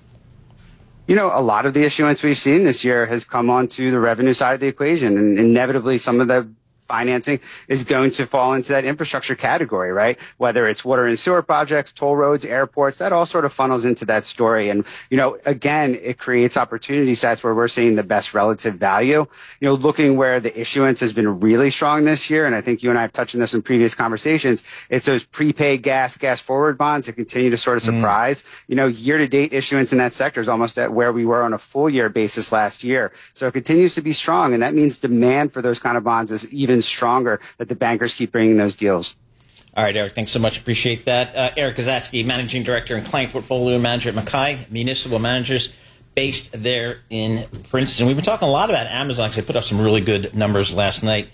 A lot of the issuance we've seen this year has come onto the revenue side of the equation, and inevitably some of the financing is going to fall into that infrastructure category, right? Whether it's water and sewer projects, toll roads, airports, that all sort of funnels into that story. And, again, it creates opportunity sets where we're seeing the best relative value. Looking where the issuance has been really strong this year, and I think you and I have touched on this in previous conversations, it's those prepaid gas forward bonds that continue to sort of surprise. Year-to-date issuance in that sector is almost at where we were on a full-year basis last year. So it continues to be strong, and that means demand for those kind of bonds is even stronger, that the bankers keep bringing those deals. All right, Eric, thanks so much. Appreciate that. Eric Kozatsky, Managing Director and Client Portfolio Manager at Mackay Municipal Managers, based there in Princeton. We've been talking a lot about Amazon because they put up some really good numbers last night,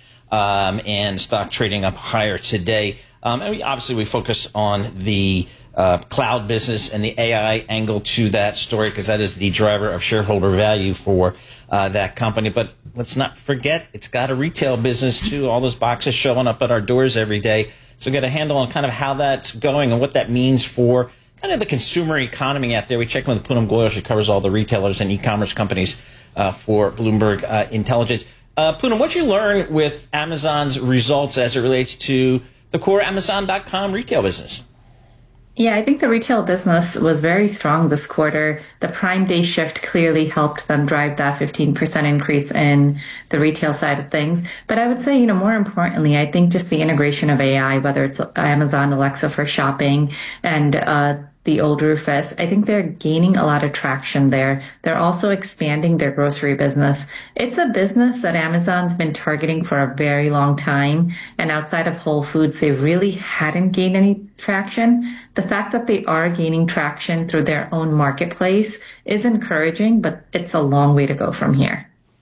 and stock trading up higher today. And we focus on the cloud business and the AI angle to that story because that is the driver of shareholder value for that company. But let's not forget, it's got a retail business too. All those boxes showing up at our doors every day. So get a handle on kind of how that's going and what that means for kind of the consumer economy out there. We checked with Poonam Goyal. She covers all the retailers and e-commerce companies for Bloomberg Intelligence. Poonam, what did you learn with Amazon's results as it relates to the core Amazon.com retail business? Yeah, I think the retail business was very strong this quarter. The Prime Day shift clearly helped them drive that 15% increase in the retail side of things. But I would say, more importantly, I think just the integration of AI, whether it's Amazon Alexa for shopping and the old Rufus, I think they're gaining a lot of traction there. They're also expanding their grocery business. It's a business that Amazon's been targeting for a very long time. And outside of Whole Foods, they really hadn't gained any traction. The fact that they are gaining traction through their own marketplace is encouraging, but it's a long way to go from here.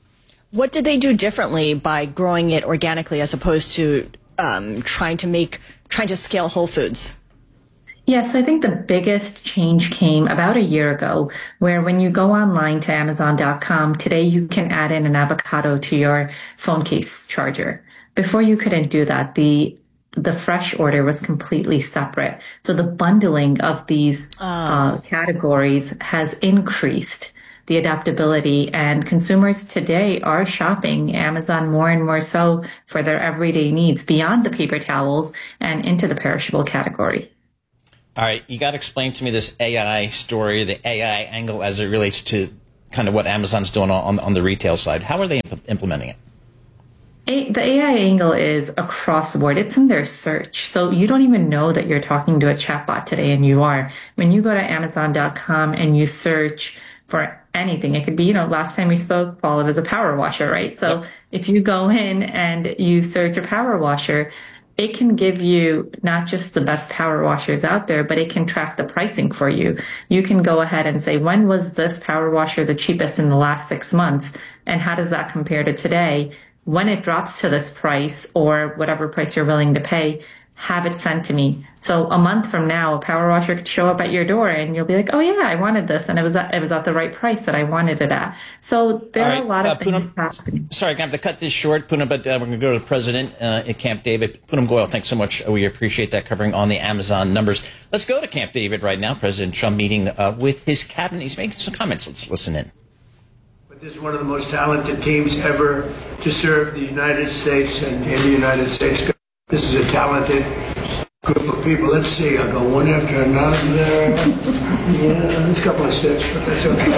What did they do differently by growing it organically as opposed to trying to scale Whole Foods? Yeah, so I think the biggest change came about a year ago, where when you go online to Amazon.com, today you can add in an avocado to your phone case charger. Before you couldn't do that. The fresh order was completely separate. So the bundling of these categories has increased the adaptability, and consumers today are shopping Amazon more and more so for their everyday needs beyond the paper towels and into the perishable category. All right, you got to explain to me this AI story, the AI angle as it relates to kind of what Amazon's doing on the retail side. How are they implementing it? The AI angle is across the board. It's in their search. So you don't even know that you're talking to a chatbot today, and you are. When you go to Amazon.com and you search for anything, it could be, last time we spoke, Paul, it was a power washer, right? So if you go in and you search a power washer, it can give you not just the best power washers out there, but it can track the pricing for you. You can go ahead and say, when was this power washer the cheapest in the last 6 months? And how does that compare to today? When it drops to this price or whatever price you're willing to pay, have it sent to me. So a month from now, a power washer could show up at your door and you'll be like, oh yeah, I wanted this. And it was at the right price that I wanted it at. So there are a lot of things happening. Sorry, I'm going to have to cut this short, Poonam, but we're going to go to the president at Camp David. Poonam Goyal, thanks so much. We appreciate that covering on the Amazon numbers. Let's go to Camp David right now. President Trump meeting with his cabinet. He's making some comments. Let's listen in. This is one of the most talented teams ever to serve the United States and in the United States. This is a talented group of people. Let's see. I'll go one after another. Yeah, there's a couple of steps, but that's okay.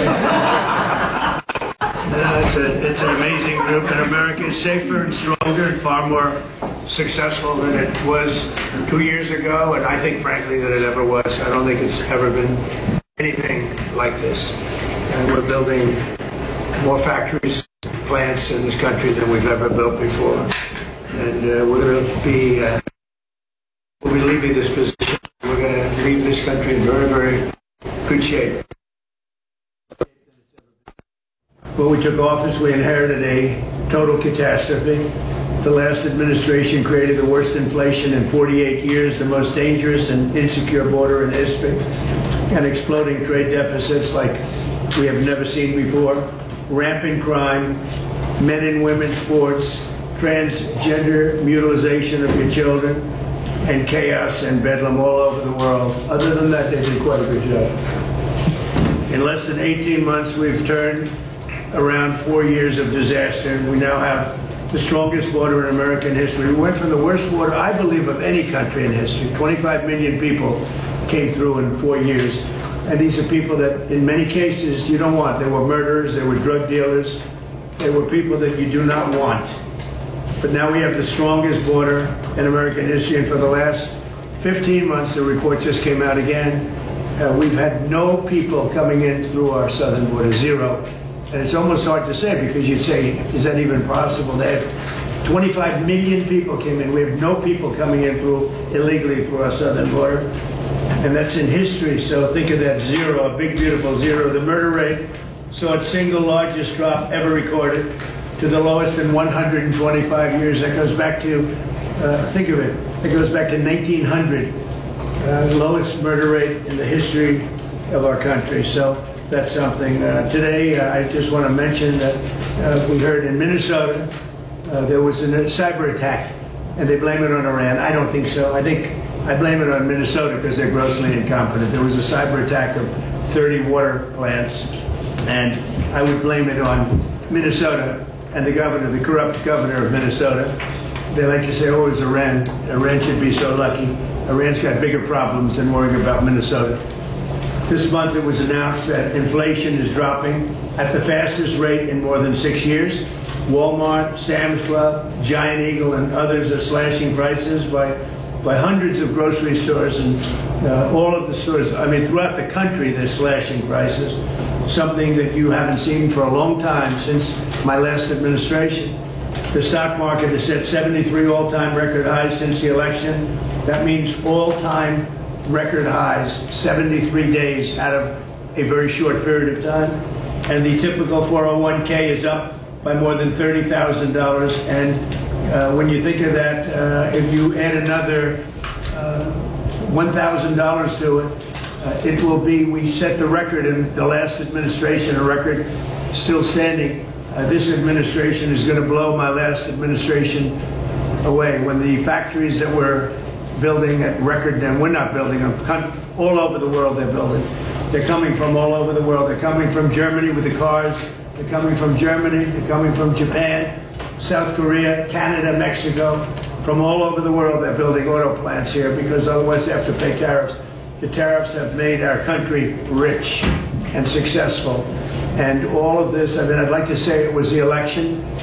No, it's an amazing group, and America is safer and stronger and far more successful than it was 2 years ago, and I think, frankly, that it ever was. I don't think it's ever been anything like this. And we're building more factories, plants in this country than we've ever built before. And we're going to be we'll be leaving this position. We're going to leave this country in very, very good shape. When we took office, we inherited a total catastrophe. The last administration created the worst inflation in 48 years, the most dangerous and insecure border in history, and exploding trade deficits like we have never seen before. Rampant crime, men and women's sports, transgender mutilization of your children, and chaos and bedlam all over the world. Other than that, they did quite a good job. In less than 18 months, we've turned around 4 years of disaster. We now have the strongest border in American history. We went from the worst border, I believe, of any country in history. 25 million people came through in 4 years. And these are people that, in many cases, you don't want. They were murderers, they were drug dealers, they were people that you do not want. But now we have the strongest border in American history, and for the last 15 months, the report just came out again, we've had no people coming in through our southern border, zero. And it's almost hard to say, because you'd say, is that even possible? They have 25 million people came in. We have no people coming in illegally through our southern border. And that's in history, so think of that zero, a big, beautiful zero. The murder rate saw its single largest drop ever recorded to the lowest in 125 years. That goes back to, think of it, it goes back to 1900. The lowest murder rate in the history of our country. So that's something. Today, I just want to mention that we heard in Minnesota there was a cyber attack, and they blame it on Iran. I don't think so. I blame it on Minnesota because they're grossly incompetent. There was a cyber attack of 30 water plants, and I would blame it on Minnesota and the governor, the corrupt governor of Minnesota. They like to say, oh, it's Iran. Iran should be so lucky. Iran's got bigger problems than worrying about Minnesota. This month it was announced that inflation is dropping at the fastest rate in more than 6 years. Walmart, Sam's Club, Giant Eagle, and others are slashing prices by hundreds of grocery stores, and all of the stores, throughout the country, they're slashing prices, something that you haven't seen for a long time since my last administration. The stock market has set 73 all-time record highs since the election. That means all-time record highs, 73 days out of a very short period of time. And the typical 401k is up by more than $30,000. And when you think of that, if you add another $1,000 to it, it will be, we set the record in the last administration, a record still standing. This administration is going to blow my last administration away. When the factories that we're building at record, and we're not building them, all over the world they're building. They're coming from all over the world. They're coming from Germany with the cars. They're coming from Germany. They're coming from Japan, South Korea, Canada, Mexico. From all over the world, they're building auto plants here because otherwise they have to pay tariffs. The tariffs have made our country rich and successful. And all of this, I mean, I'd like to say it was the election.